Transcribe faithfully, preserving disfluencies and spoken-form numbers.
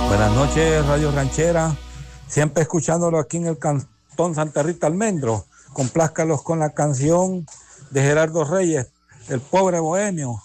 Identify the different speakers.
Speaker 1: Buenas noches, Radio Ranchera. Siempre escuchándolo aquí en el Cantón Santa Rita Almendro. Complázcalos con la canción de Gerardo Reyes, El Pobre Bohemio.